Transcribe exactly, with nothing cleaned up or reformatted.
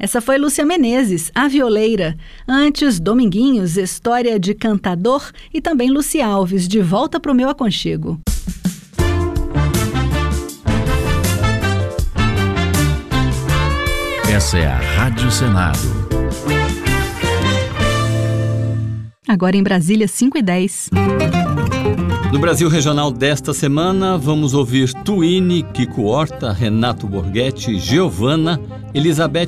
Essa foi Lúcia Menezes, A Violeira. Antes, Dominguinhos, História de Cantador, e também Lúcia Alves, De Volta pro Meu Aconchego. Essa é a Rádio Senado. Agora em Brasília, cinco e dez. No Brasil Regional desta semana, vamos ouvir Twine, Kiko Horta, Renato Borghetti, Giovana, Elizabeth